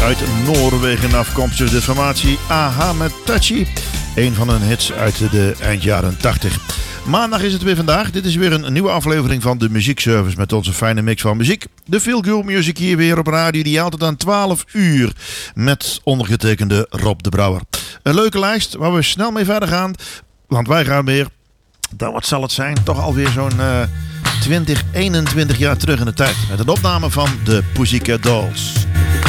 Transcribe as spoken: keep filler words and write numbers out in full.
Uit Noorwegen afkomstig de formatie Aha met Touchy. Een van hun hits uit de eind jaren tachtig. Maandag is het weer vandaag. Dit is weer een nieuwe aflevering van de Muziekservice met onze fijne mix van muziek. De Feel Good Music hier weer op radio die altijd aan twaalf uur met ondergetekende Rob de Brouwer. Een leuke lijst waar we snel mee verder gaan. Want wij gaan weer, nou, wat zal het zijn, toch alweer zo'n uh, twintig, eenentwintig jaar terug in de tijd. Met een opname van de Pussycat Dolls.